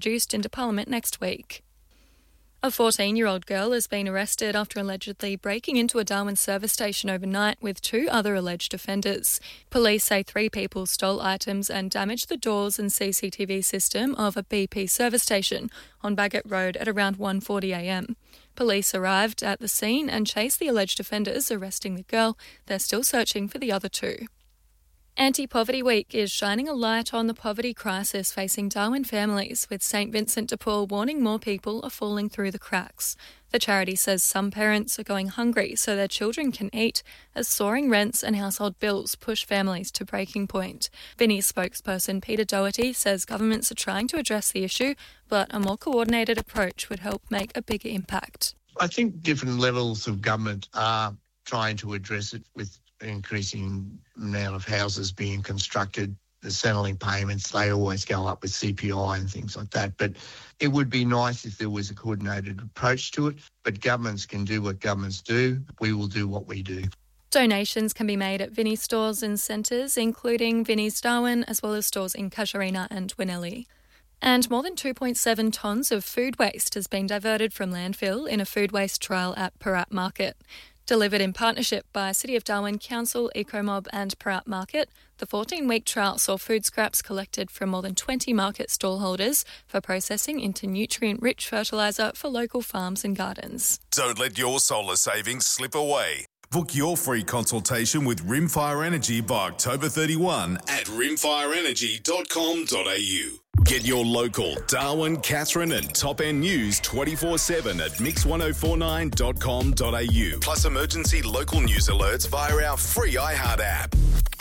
introduced into Parliament next week. A 14-year-old girl has been arrested after allegedly breaking into a Darwin service station overnight with 2 other alleged offenders. Police say 3 people stole items and damaged the doors and CCTV system of a BP service station on Bagot Road at around 1:40am. Police arrived at the scene and chased the alleged offenders, arresting the girl. They're still searching for the other 2. Anti-Poverty Week is shining a light on the poverty crisis facing Darwin families, with St Vincent de Paul warning more people are falling through the cracks. The charity says some parents are going hungry so their children can eat, as soaring rents and household bills push families to breaking point. Vinnie's spokesperson Peter Doherty says governments are trying to address the issue, but a more coordinated approach would help make a bigger impact. I think different levels of government are trying to address it with increasing amount of houses being constructed. The settling payments, they always go up with CPI and things like that. But it would be nice if there was a coordinated approach to it. But governments can do what governments do. We will do what we do. Donations can be made at Vinnie stores and centres, including Vinnie's Darwin, as well as stores in Casuarina and Winelli. And more than 2.7 tonnes of food waste has been diverted from landfill in a food waste trial at Perat Market. Delivered in partnership by City of Darwin Council, EcoMob and Perat Market, the 14-week trial saw food scraps collected from more than 20 market stallholders for processing into nutrient-rich fertiliser for local farms and gardens. Don't let your solar savings slip away. Book your free consultation with Rimfire Energy by October 31 at rimfireenergy.com.au. Get your local Darwin, Katherine and top-end news 24/7 at mix1049.com.au. Plus emergency local news alerts via our free iHeart app.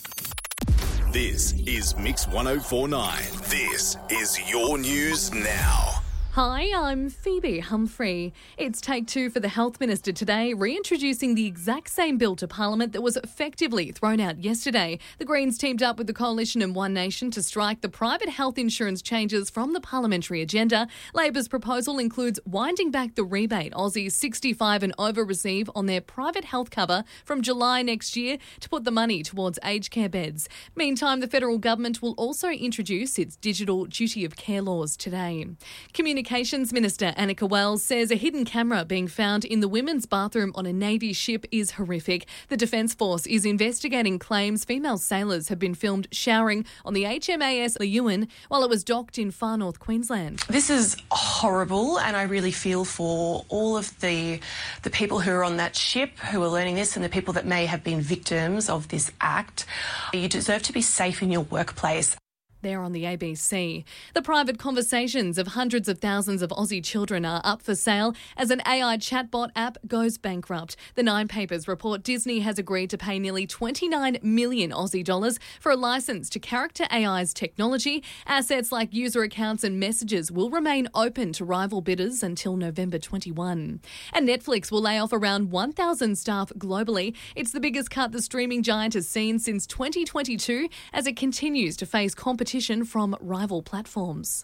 This is Mix 1049. This is your news now. Hi, I'm Phoebe Humphrey. It's take 2 for the Health Minister today, reintroducing the exact same bill to Parliament that was effectively thrown out yesterday. The Greens teamed up with the Coalition and One Nation to strike the private health insurance changes from the parliamentary agenda. Labor's proposal includes winding back the rebate Aussies 65 and over receive on their private health cover from July next year to put the money towards aged care beds. Meantime, the federal government will also introduce its digital duty of care laws today. Communications Minister Annika Wells says a hidden camera being found in the women's bathroom on a Navy ship is horrific. The Defence Force is investigating claims female sailors have been filmed showering on the HMAS Leeuwin while it was docked in far north Queensland. This is horrible, and I really feel for all of the people who are on that ship who are learning this and the people that may have been victims of this act. You deserve to be safe in your workplace. There on the ABC. The private conversations of hundreds of thousands of Aussie children are up for sale as an AI chatbot app goes bankrupt. The Nine Papers report Disney has agreed to pay nearly 29 million Aussie dollars for a licence to Character AI's technology. Assets like user accounts and messages will remain open to rival bidders until November 21. And Netflix will lay off around 1,000 staff globally. It's the biggest cut the streaming giant has seen since 2022 as it continues to face competition from rival platforms.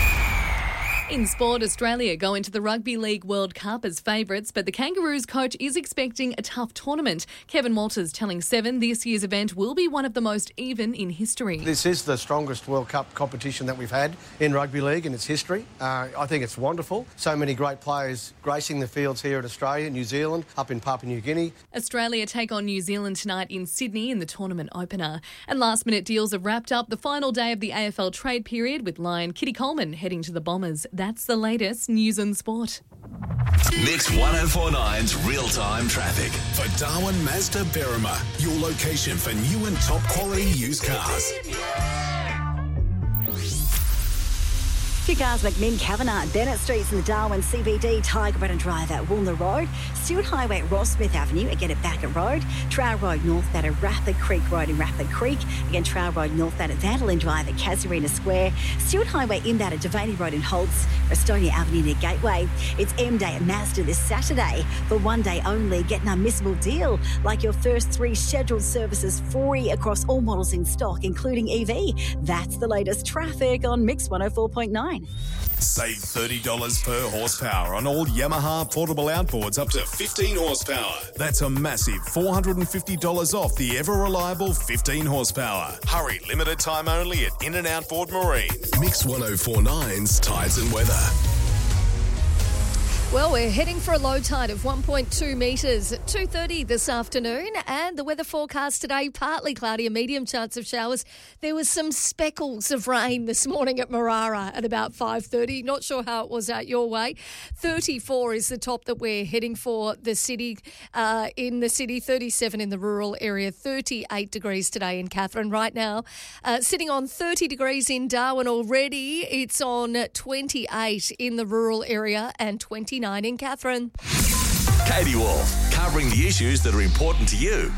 In sport, Australia go into the Rugby League World Cup as favourites, but the Kangaroos coach is expecting a tough tournament. Kevin Walters telling Seven this year's event will be one of the most even in history. This is the strongest World Cup competition that we've had in rugby league in its history. I think it's wonderful. So many great players gracing the fields here in Australia, New Zealand, up in Papua New Guinea. Australia take on New Zealand tonight in Sydney in the tournament opener. And last-minute deals have wrapped up the final day of the AFL trade period with Lion Kitty Coleman heading to the Bombers. That's the latest news and sport. Mix 1049's real-time traffic. For Darwin Mazda Berrima, your location for new and top-quality used cars. Few cars, McMinn, Kavanagh, Bennett Streets in the Darwin CBD, Tiger Brennan Drive at Woolner Road, Stewart Highway at Ross Smith Avenue, again at Backett Road, Trowell Road northbound at Rathford Creek Road in Rathford Creek, again Trowell Road northbound at Vandalin Drive at Casuarina Square, Stewart Highway inbound at Devaney Road in Holtz, Estonia Avenue near Gateway. It's M Day at Mazda this Saturday. For one day only, get an unmissable deal, like your first 3 scheduled services free across all models in stock, including EV. That's the latest traffic on Mix 104.9. 9. Save $30 per horsepower on all Yamaha portable outboards up to 15 horsepower. That's a massive $450 off the ever-reliable 15 horsepower. Hurry, limited time only at In and Outboard Marine. Mix 104.9's Tides and Weather. Well, we're heading for a low tide of 1.2 metres at 2:30 this afternoon, and the weather forecast today, partly cloudy, a medium chance of showers. There was some speckles of rain this morning at Marara at about 5:30. Not sure how it was out your way. 34 is the top that we're heading for the city, in the city, 37 in the rural area, 38 degrees today in Katherine. Right now, sitting on 30 degrees in Darwin already. It's on 28 in the rural area and 29 in Katherine. Katie Wolf, covering the issues that are important to you.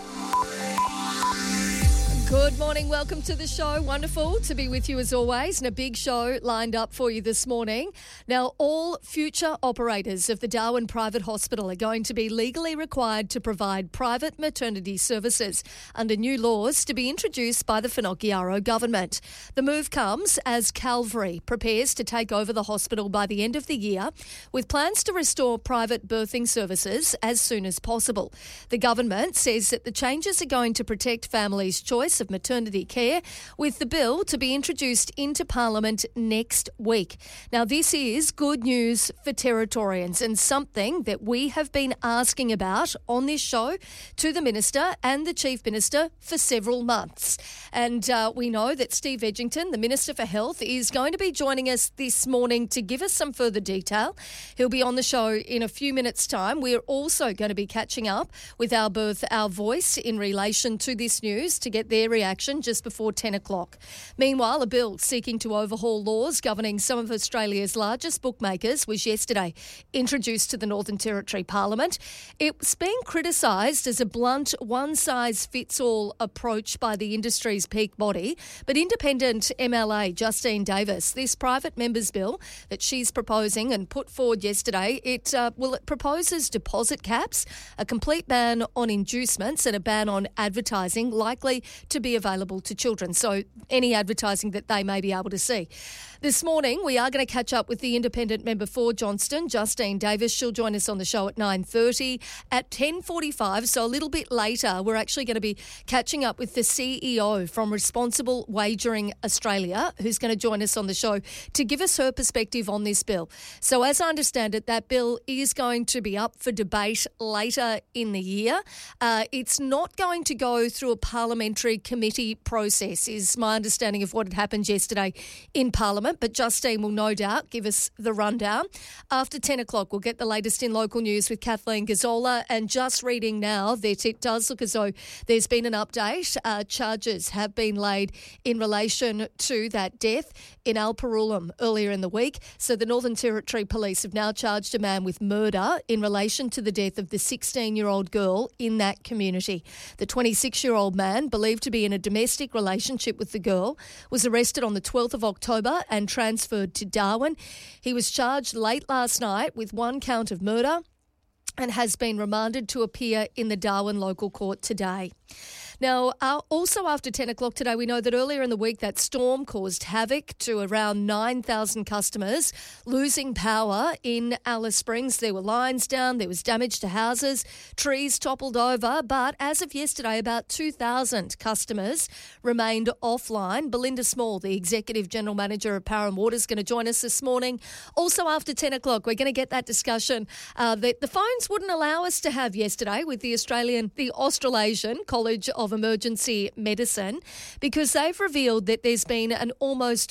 Good morning, welcome to the show. Wonderful to be with you as always, and a big show lined up for you this morning. Now, all future operators of the Darwin Private Hospital are going to be legally required to provide private maternity services under new laws to be introduced by the Finocchiaro government. The move comes as Calvary prepares to take over the hospital by the end of the year, with plans to restore private birthing services as soon as possible. The government says that the changes are going to protect families' choice of maternity care, with the bill to be introduced into Parliament next week. Now, this is good news for Territorians and something that we have been asking about on this show to the Minister and the Chief Minister for several months. And we know that Steve Edgington, the Minister for Health, is going to be joining us this morning to give us some further detail. He'll be on the show in a few minutes' time. We're also going to be catching up with Our Birth, Our Voice in relation to this news to get their reaction just before 10 o'clock. Meanwhile, a bill seeking to overhaul laws governing some of Australia's largest bookmakers was yesterday introduced to the Northern Territory Parliament. It's been criticised as a blunt, one-size-fits-all approach by the industry's peak body, but independent MLA Justine Davis, this private member's bill that she's proposing and put forward yesterday, it proposes deposit caps, a complete ban on inducements and a ban on advertising likely to be available to children, so any advertising that they may be able to see. This morning, we are going to catch up with the independent member for Johnston, Justine Davis. She'll join us on the show at 9:30. At 10:45, so a little bit later, we're actually going to be catching up with the CEO from Responsible Wagering Australia, who's going to join us on the show to give us her perspective on this bill. So as I understand it, that bill is going to be up for debate later in the year. It's not going to go through a parliamentary committee process, is my understanding of what had happened yesterday in Parliament, but Justine will no doubt give us the rundown. After 10 o'clock, we'll get the latest in local news with Kathleen Gazzola, and just reading now that it does look as though there's been an update. Charges have been laid in relation to that death in Alparulam earlier in the week. So the Northern Territory Police have now charged a man with murder in relation to the death of the 16-year-old girl in that community. The 26-year-old man, believed to be in a domestic relationship with the girl, was arrested on the 12th of October and transferred to Darwin. He was charged late last night with one count of murder and has been remanded to appear in the Darwin local court today. Now, also after 10 o'clock today, we know that earlier in the week that storm caused havoc to around 9,000 customers, losing power in Alice Springs. There were lines down, there was damage to houses, trees toppled over, but as of yesterday, about 2,000 customers remained offline. Belinda Small, the Executive General Manager of Power and Water, is going to join us this morning. Also after 10 o'clock, we're going to get that discussion that the phones wouldn't allow us to have yesterday with the Australasian College of Emergency Medicine, because they've revealed that there's been an almost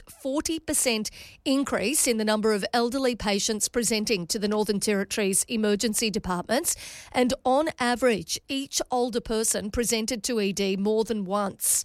40% increase in the number of elderly patients presenting to the Northern Territory's emergency departments, and on average, each older person presented to ED more than once.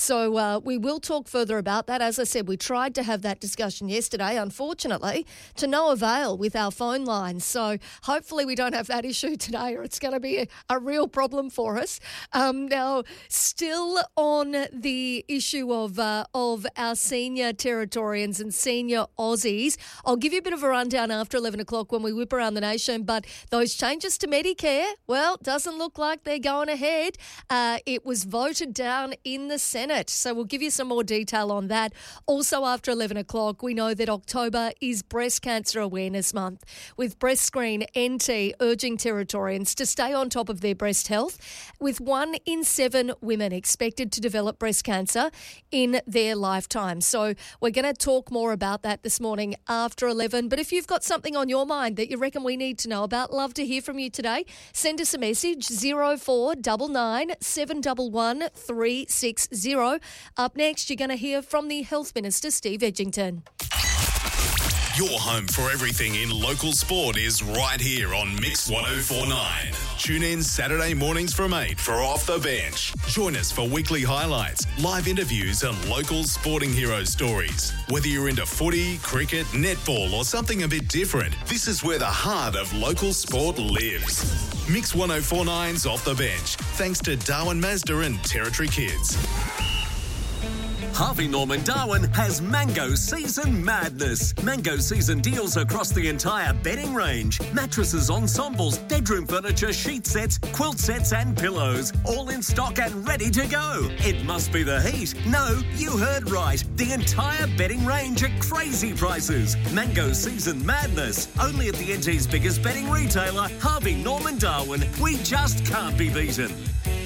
So we will talk further about that. As I said, we tried to have that discussion yesterday, unfortunately, to no avail with our phone lines. So hopefully we don't have that issue today, or it's going to be a real problem for us. Now, Still on the issue of our senior Territorians and senior Aussies, I'll give you a bit of a rundown after 11 o'clock when we whip around the nation, but those changes to Medicare, well, doesn't look like they're going ahead. It was voted down in the Senate, so we'll give you some more detail on that. Also after 11 o'clock, we know that October is Breast Cancer Awareness Month, with Breast Screen NT urging Territorians to stay on top of their breast health, with 1 in 7 women expected to develop breast cancer in their lifetime. So we're going to talk more about that this morning after 11. But if you've got something on your mind that you reckon we need to know about, love to hear from you today. Send us a message, 0499 711 360. Up next, you're going to hear from the Health Minister, Steve Edgington. Your home for everything in local sport is right here on Mix 104.9. Tune in Saturday mornings from 8 for Off the Bench. Join us for weekly highlights, live interviews and local sporting hero stories. Whether you're into footy, cricket, netball or something a bit different, this is where the heart of local sport lives. Mix 104.9's Off the Bench, thanks to Darwin Mazda and Territory Kids. Harvey Norman Darwin has Mango Season Madness. Mango Season deals across the entire bedding range. Mattresses, ensembles, bedroom furniture, sheet sets, quilt sets and pillows. All in stock and ready to go. It must be the heat. No, you heard right. The entire bedding range at crazy prices. Mango Season Madness. Only at the NT's biggest bedding retailer, Harvey Norman Darwin. We just can't be beaten.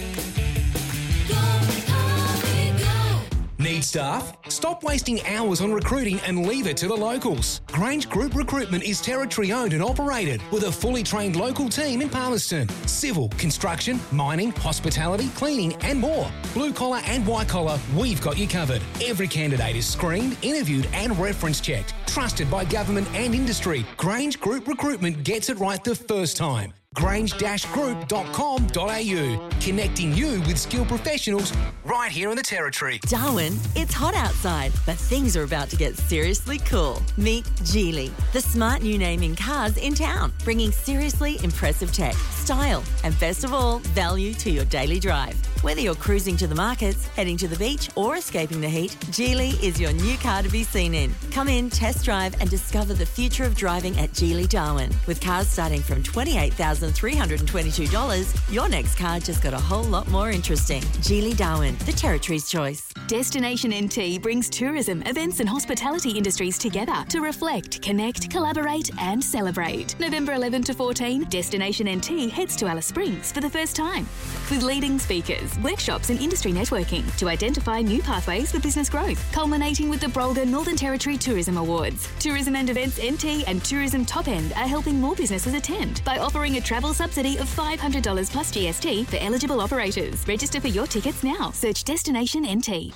Need staff? Stop wasting hours on recruiting and leave it to the locals. Grange Group Recruitment is Territory owned and operated with a fully trained local team in Palmerston. Civil, construction, mining, hospitality, cleaning and more. Blue collar and white collar, we've got you covered. Every candidate is screened, interviewed and reference checked. Trusted by government and industry. Grange Group Recruitment gets it right the first time. Grange-group.com.au, connecting you with skilled professionals right here in the Territory. Darwin, it's hot outside, but things are about to get seriously cool. Meet Geely, the smart new name in cars in town, bringing seriously impressive tech, style, and best of all, value to your daily drive. Whether you're cruising to the markets, heading to the beach, or escaping the heat, Geely is your new car to be seen in. Come in, test drive, and discover the future of driving at Geely Darwin. With cars starting from $28,322, your next car just got a whole lot more interesting. Geely Darwin, the Territory's choice. Destination NT brings tourism, events and hospitality industries together to reflect, connect, collaborate and celebrate. November 11 to 14, Destination NT heads to Alice Springs for the first time. With leading speakers, workshops and industry networking to identify new pathways for business growth, culminating with the Brolga Northern Territory Tourism Awards. Tourism and Events NT and Tourism Top End are helping more businesses attend by offering a travel subsidy of $500 plus GST for eligible operators. Register for your tickets now. Search Destination NT.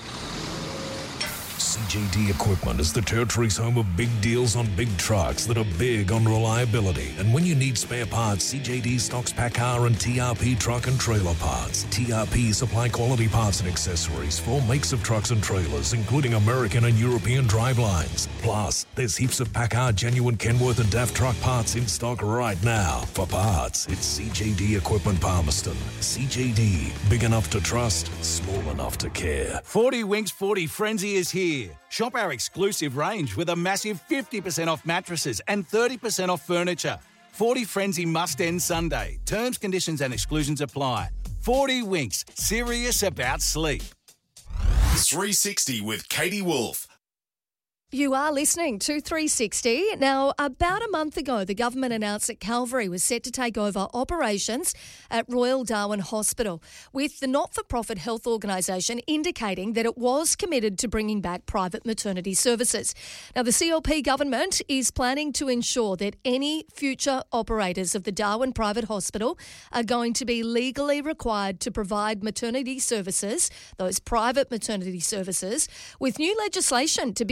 CJD Equipment is the Territory's home of big deals on big trucks that are big on reliability. And when you need spare parts, CJD stocks PACCAR and TRP truck and trailer parts. TRP supply quality parts and accessories for all makes of trucks and trailers, including American and European drivelines. Plus, there's heaps of PACCAR genuine Kenworth and DAF truck parts in stock right now. For parts, it's CJD Equipment Palmerston. CJD, big enough to trust, small enough to care. 40 Winks 40 Frenzy is here. Shop our exclusive range with a massive 50% off mattresses and 30% off furniture. 40 Frenzy must end Sunday. Terms, conditions and exclusions apply. 40 Winks, serious about sleep. 360 with Katie Wolf. You are listening to 360. Now, about a month ago, the government announced that Calvary was set to take over operations at Royal Darwin Hospital, with the not-for-profit health organisation indicating that it was committed to bringing back private maternity services. Now, the CLP government is planning to ensure that any future operators of the Darwin Private Hospital are going to be legally required to provide maternity services, those private maternity services, with new legislation to be introduced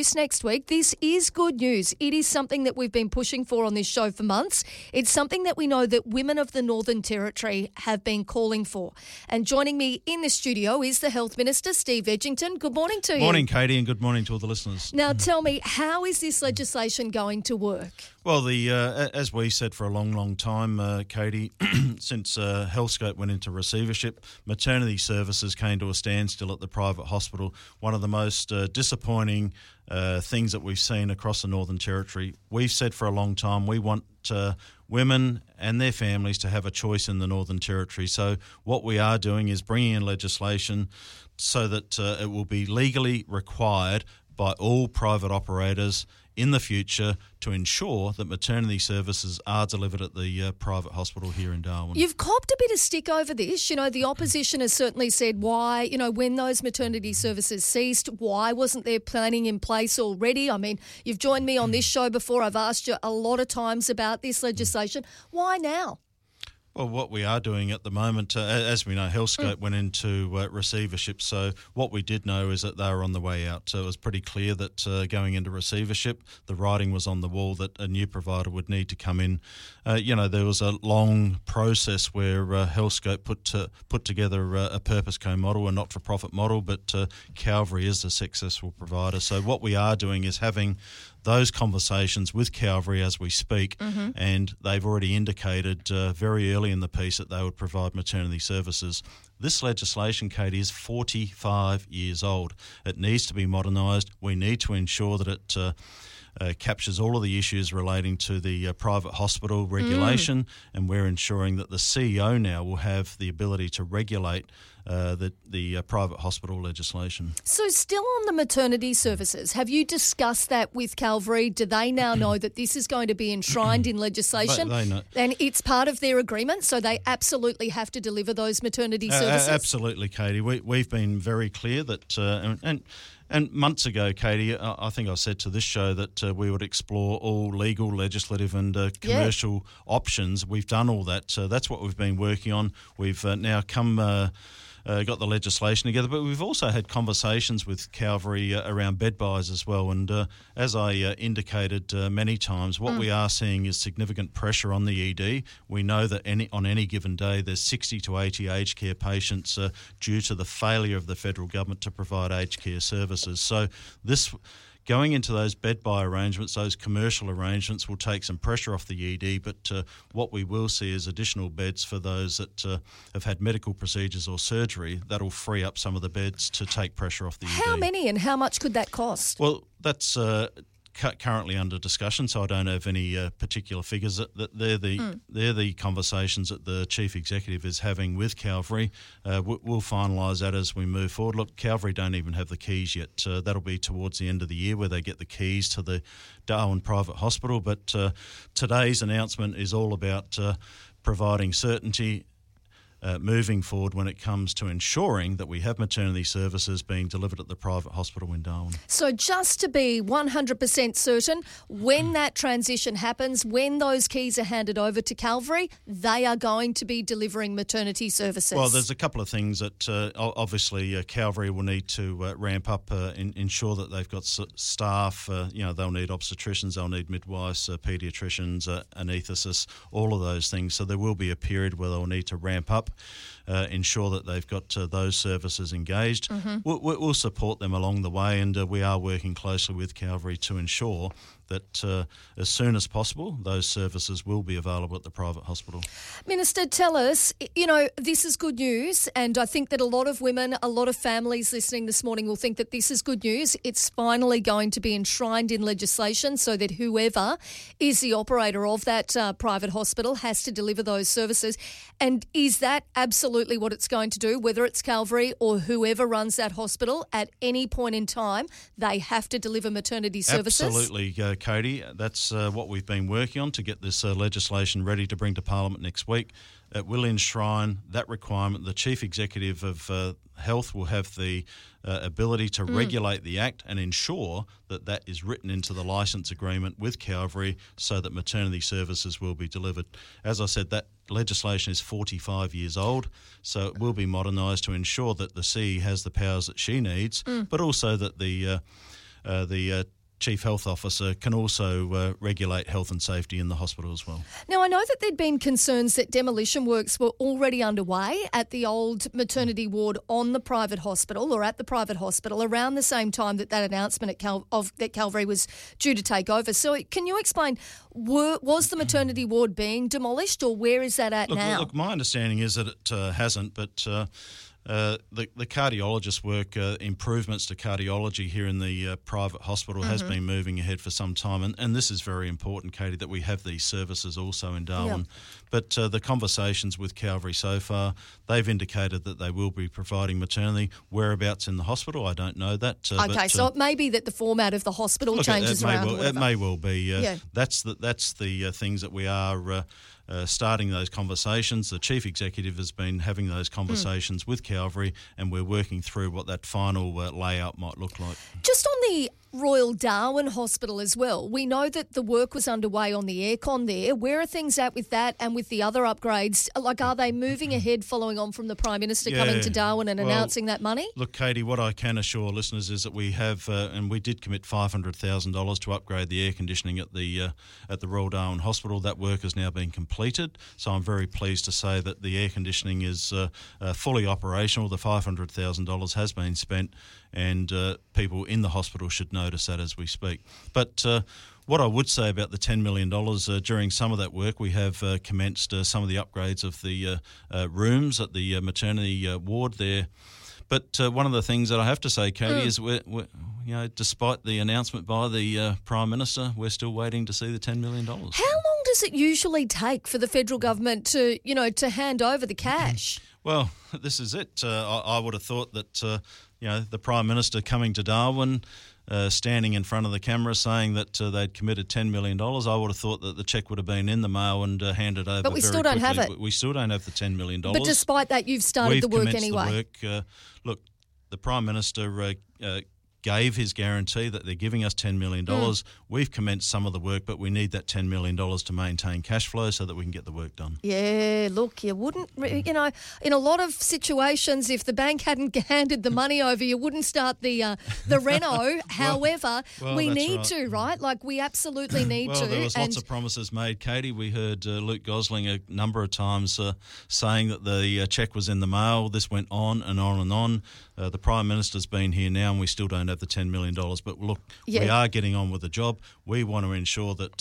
this next week. This is good news. It is something that we've been pushing for on this show for months. It's something that we know that women of the Northern Territory have been calling for. And joining me in the studio is the Health Minister, Steve Edgington. Good morning to you. Morning, Katie, and good morning to all the listeners. Now, tell me, how is this legislation going to work? Well, as we said for a long, long time, Katie, since Healthscope went into receivership, maternity services came to a standstill at the private hospital. One of the most disappointing things that we've seen across the Northern Territory. We've said for a long time we want women and their families to have a choice in the Northern Territory. So what we are doing is bringing in legislation so that it will be legally required by all private operators in the future to ensure that maternity services are delivered at the private hospital here in Darwin. You've copped a bit of stick over this. You know, the opposition has certainly said why, you know, when those maternity services ceased, why wasn't there planning in place already? I mean, you've joined me on this show before. I've asked you a lot of times about this legislation. Why now? Well, what we are doing at the moment, as we know, Healthscope went into receivership. So what we did know is that they were on the way out. So it was pretty clear that going into receivership, the writing was on the wall that a new provider would need to come in. There was a long process where Healthscope put together a Purpose Co model, a not-for-profit model, but Calvary is a successful provider. So what we are doing is having those conversations with Calvary as we speak, and they've already indicated very early in the piece that they would provide maternity services. This legislation, Katie, is 45 years old. It needs to be modernised. We need to ensure that it captures all of the issues relating to the private hospital regulation, and we're ensuring that the CEO now will have the ability to regulate the private hospital legislation. So still on the maternity services, have you discussed that with Calvary? Do they now know that this is going to be enshrined in legislation? They know. And it's part of their agreement, so they absolutely have to deliver those maternity services? Absolutely, Katie. We've been very clear that, and months ago, Katie, I think I said to this show that we would explore all legal, legislative and commercial options. We've done all that. That's what we've been working on. We've now got the legislation together, but we've also had conversations with Calvary around bed buys as well. And as I indicated many times, what we are seeing is significant pressure on the ED. We know that on any given day there's 60 to 80 aged care patients due to the failure of the federal government to provide aged care services. So this, going into those bed buy arrangements, those commercial arrangements, will take some pressure off the ED, but what we will see is additional beds for those that have had medical procedures or surgery. That'll free up some of the beds to take pressure off the ED. How many and how much could that cost? Well, that's currently under discussion, so I don't have any particular figures. They're the conversations that the Chief Executive is having with Calvary. We'll finalise that as we move forward. Look, Calvary don't even have the keys yet. That'll be towards the end of the year where they get the keys to the Darwin Private Hospital. But today's announcement is all about providing certainty moving forward when it comes to ensuring that we have maternity services being delivered at the private hospital in Darwin. So just to be 100% certain, when that transition happens, when those keys are handed over to Calvary, they are going to be delivering maternity services. Well, there's a couple of things that obviously Calvary will need to ramp up, ensure that they've got staff. They'll need obstetricians, they'll need midwives, paediatricians, anaesthetists, all of those things. So there will be a period where they'll need to ramp up. Ensure that they've got those services engaged. We'll support them along the way, and we are working closely with Calvary to ensure that as soon as possible, those services will be available at the private hospital. Minister, tell us, this is good news, and I think that a lot of women, a lot of families listening this morning will think that this is good news. It's finally going to be enshrined in legislation so that whoever is the operator of that private hospital has to deliver those services. And is that absolutely what it's going to do, whether it's Calvary or whoever runs that hospital at any point in time, they have to deliver maternity services? Absolutely, Cody. That's what we've been working on to get this legislation ready to bring to Parliament next week. It will enshrine that requirement. The Chief Executive of Health will have the ability to regulate the Act and ensure that that is written into the licence agreement with Calvary so that maternity services will be delivered. As I said, that legislation is 45 years old, so it will be modernised to ensure that the CE has the powers that she needs, but also that the Chief Health Officer can also regulate health and safety in the hospital as well. Now, I know that there'd been concerns that demolition works were already underway at the old maternity ward on the private hospital or at the private hospital around the same time that announcement that Calvary was due to take over. So can you explain, was the maternity ward being demolished or where is that at now? Look, my understanding is that it hasn't, but... The cardiologist work, improvements to cardiology here in the private hospital has been moving ahead for some time. And this is very important, Katie, that we have these services also in Darwin. Yep. But the conversations with Calvary so far, they've indicated that they will be providing maternity. Whereabouts in the hospital, I don't know that. So it may be that the format of the hospital changes around. It may well be. That's the things that we are... starting those conversations. The Chief Executive has been having those conversations with Calvary, and we're working through what that final layout might look like. Just on the Royal Darwin Hospital as well, we know that the work was underway on the aircon there. Where are things at with that and with the other upgrades? Like, are they moving ahead following on from the Prime Minister coming to Darwin and announcing that money? Look, Katie, what I can assure listeners is that we have, and we did commit $500,000 to upgrade the air conditioning at the Royal Darwin Hospital. That work has now been completed, so I'm very pleased to say that the air conditioning is fully operational. The $500,000 has been spent, and people in the hospital should notice that as we speak. But what I would say about the $10 million, during some of that work we have commenced some of the upgrades of the rooms at the maternity ward there. But one of the things that I have to say, Katie, is we're despite the announcement by the Prime Minister, we're still waiting to see the $10 million. How long does it usually take for the federal government to hand over the cash? Well, this is it. I would have thought that the Prime Minister coming to Darwin, standing in front of the camera saying that they'd committed $10 million, I would have thought that the cheque would have been in the mail and handed over. But we still don't have it. We still don't have the $10 million. But despite that, you've started the work anyway. The work. Look, the Prime Minister gave his guarantee that they're giving us $10 million. We've commenced some of the work, but we need that $10 million to maintain cash flow so that we can get the work done. Yeah, look, you wouldn't, in a lot of situations, if the bank hadn't handed the money over, you wouldn't start the reno. However, we need to, right? Like, we absolutely need to. Well, there was lots of promises made, Katie. We heard Luke Gosling a number of times saying that the cheque was in the mail. This went on and on and on. The Prime Minister's been here now and we still don't have the $10 million. But look, we are getting on with the job. We want to ensure that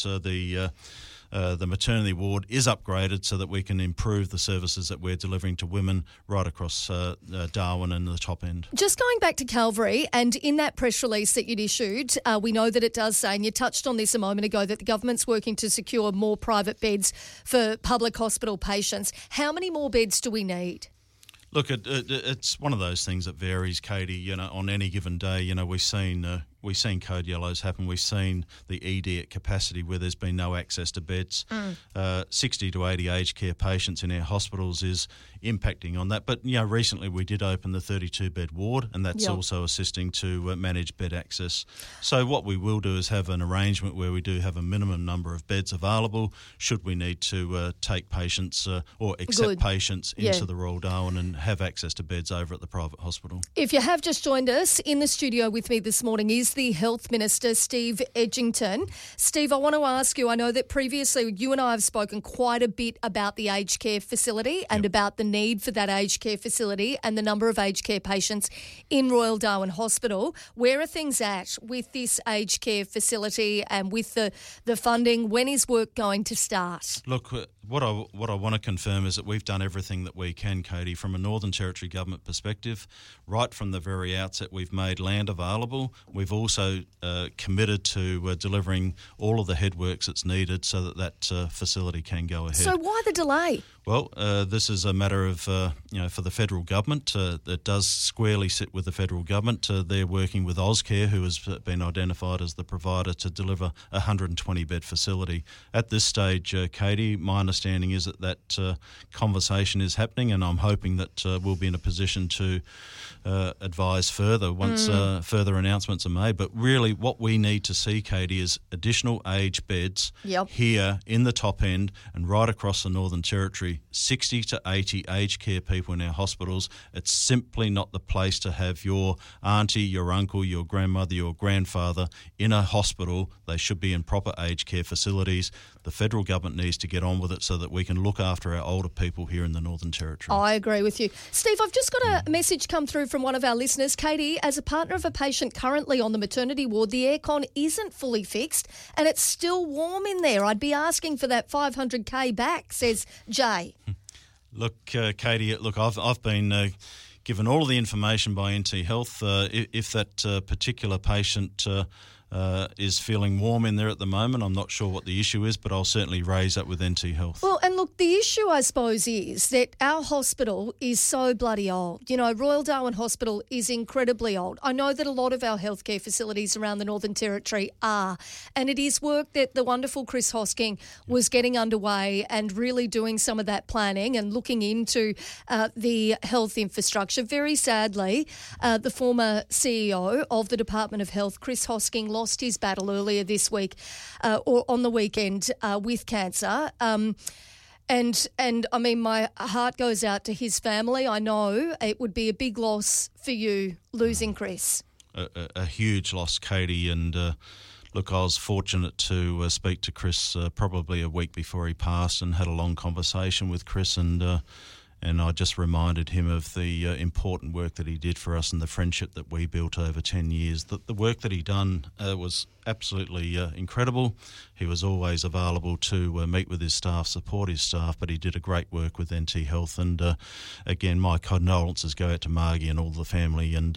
the maternity ward is upgraded so that we can improve the services that we're delivering to women right across Darwin and the top end. Just going back to Calvary, and in that press release that you'd issued, we know that it does say, and you touched on this a moment ago, that the government's working to secure more private beds for public hospital patients. How many more beds do we need? Look, it's one of those things that varies, Katie. On any given day, we've seen code yellows happen. We've seen the ED at capacity where there's been no access to beds. 60 to 80 aged care patients in our hospitals is impacting on that. But, recently we did open the 32-bed ward, and that's also assisting to manage bed access. So what we will do is have an arrangement where we do have a minimum number of beds available should we need to take patients or accept patients into the Royal Darwin and have access to beds over at the private hospital. If you have just joined us, in the studio with me this morning is the Health Minister, Steve Edgington. Steve, I want to ask you, I know that previously you and I have spoken quite a bit about the aged care facility and about the need for that aged care facility and the number of aged care patients in Royal Darwin Hospital. Where are things at with this aged care facility and with the funding? When is work going to start? Look, what I want to confirm is that we've done everything that we can, Katie, from a Northern Territory government perspective. Right from the very outset, we've made land available. We've also committed to delivering all of the headworks that's needed so that facility can go ahead. So why the delay? Well, this is a matter of, for the federal government. It does squarely sit with the federal government. They're working with Ozcare, who has been identified as the provider to deliver a 120-bed facility. At this stage, Katie, my understanding understanding is that conversation is happening, and I'm hoping that we'll be in a position to advise further once further announcements are made. But really what we need to see, Katie, is additional age beds here in the top end and right across the Northern Territory. 60 to 80 aged care people in our hospitals. It's simply not the place to have your auntie, your uncle, your grandmother, your grandfather in a hospital. They should be in proper aged care facilities. The federal government needs to get on with it so that we can look after our older people here in the Northern Territory. I agree with you. Steve, I've just got a message come through from one of our listeners. Katie, as a partner of a patient currently on the maternity ward, the aircon isn't fully fixed and it's still warm in there. I'd be asking for that $500K back, says Jay. Look, Katie, I've been given all of the information by NT Health. If that particular patient is feeling warm in there at the moment, I'm not sure what the issue is, but I'll certainly raise that with NT Health. Well, and look, the issue, I suppose, is that our hospital is so bloody old. You know, Royal Darwin Hospital is incredibly old. I know that a lot of our healthcare facilities around the Northern Territory are, and it is work that the wonderful Chris Hosking was getting underway and really doing some of that planning and looking into the health infrastructure. Very sadly, the former CEO of the Department of Health, Chris Hosking, lost his battle earlier this week or on the weekend with cancer. And I mean, my heart goes out to his family. I know it would be a big loss for you losing Chris. A huge loss, Katie, and look, I was fortunate to speak to Chris probably a week before he passed and had a long conversation with Chris, and I just reminded him of the important work that he did for us and the friendship that we built over 10 years. The work that he done was absolutely incredible. He was always available to meet with his staff, support his staff, but he did a great work with NT Health. And again, my condolences go out to Margie and all the family. And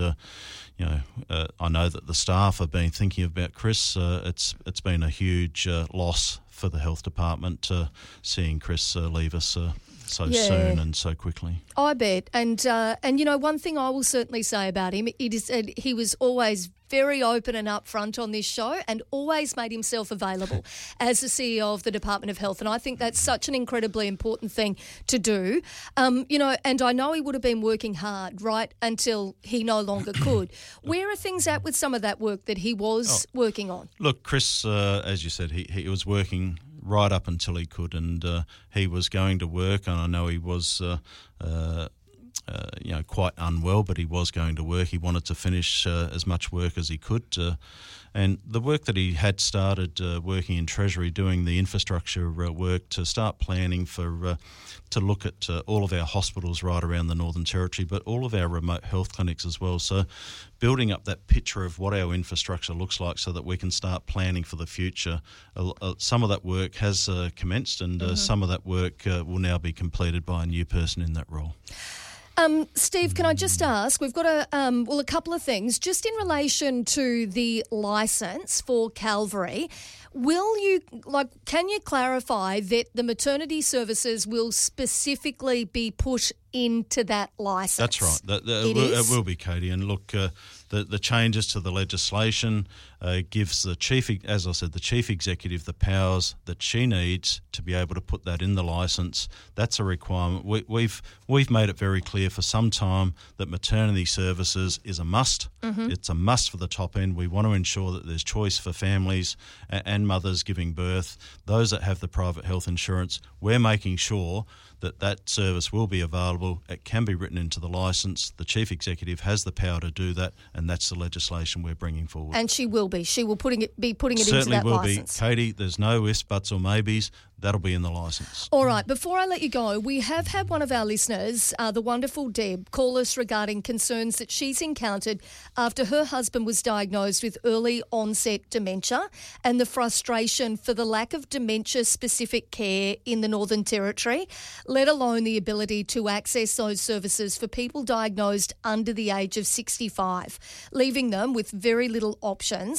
I know that the staff have been thinking about Chris. It's been a huge loss for the health department seeing Chris leave us soon and so quickly. I bet. And you know, one thing I will certainly say about him, it is that he was always very open and upfront on this show and always made himself available as the CEO of the Department of Health. And I think that's such an incredibly important thing to do. You know, and I know he would have been working hard right until he no longer could. Where are things at with some of that work that he was working on? Look, Chris, as you said, he was working right up until he could, and he was going to work, and I know he was quite unwell, but he was going to work. He wanted to finish as much work as he could. And the work that he had started working in Treasury, doing the infrastructure work to start planning for to look at all of our hospitals right around the Northern Territory, but all of our remote health clinics as well. So building up that picture of what our infrastructure looks like so that we can start planning for the future. Some of that work has commenced, and some of that work will now be completed by a new person in that role. Steve, can I just ask, we've got a couple of things. Just in relation to the licence for Calvary, can you clarify that the maternity services will specifically be put into that licence? That's right. It will be, Katie. And look, the changes to the legislation gives the chief executive the powers that she needs to be able to put that in the licence. That's a requirement. We've made it very clear for some time that maternity services is a must. Mm-hmm. It's a must for the top end. We want to ensure that there's choice for families and mothers giving birth. Those that have the private health insurance, we're making sure that service will be available. It can be written into the licence. The chief executive has the power to do that, and that's the legislation we're bringing forward. And she will be. She will be putting it Certainly into that will licence. Be. Katie, there's no ifs, buts or maybes. That'll be in the licence. All right. Before I let you go, we have had one of our listeners, the wonderful Deb, call us regarding concerns that she's encountered after her husband was diagnosed with early onset dementia and the frustration for the lack of dementia-specific care in the Northern Territory, let alone the ability to access those services for people diagnosed under the age of 65, leaving them with very little options.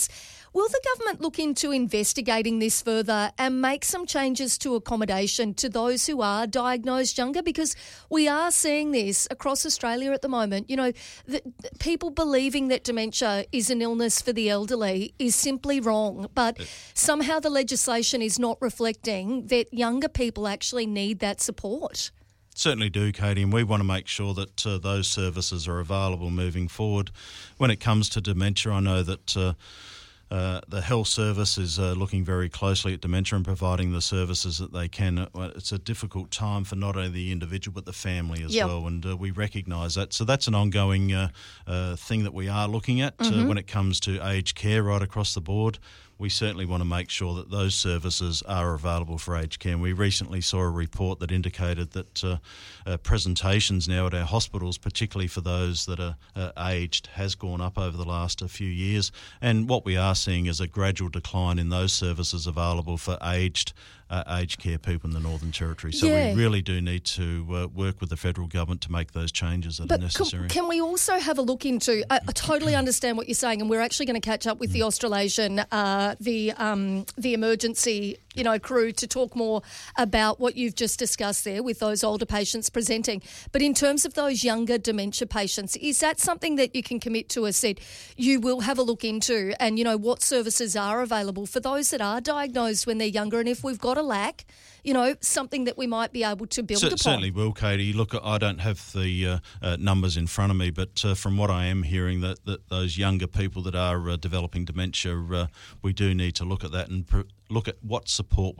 Will the government look into investigating this further and make some changes to accommodation to those who are diagnosed younger? Because we are seeing this across Australia at the moment. You know, people believing that dementia is an illness for the elderly is simply wrong, but somehow the legislation is not reflecting that younger people actually need that support. Certainly do, Katie, and we want to make sure that those services are available moving forward. When it comes to dementia, I know that the health service is looking very closely at dementia and providing the services that they can. It's a difficult time for not only the individual but the family as well, and we recognise that. So that's an ongoing thing that we are looking at when it comes to aged care right across the board. We certainly want to make sure that those services are available for aged care. And we recently saw a report that indicated that presentations now at our hospitals, particularly for those that are aged, has gone up over the last few years. And what we are seeing is a gradual decline in those services available for aged care people in the Northern Territory. So we really do need to work with the federal government to make those changes that are necessary. Can we also have a look into, I totally understand what you're saying, and we're actually going to catch up with the Australasian, the emergency crew to talk more about what you've just discussed there with those older patients presenting. But in terms of those younger dementia patients, is that something that you can commit to us that you will have a look into, and, what services are available for those that are diagnosed when they're younger, and if we've got a lack, something that we might be able to build upon? Certainly will, Katie. Look, I don't have the numbers in front of me, but from what I am hearing, that those younger people that are developing dementia, we do need to look at that and look at what support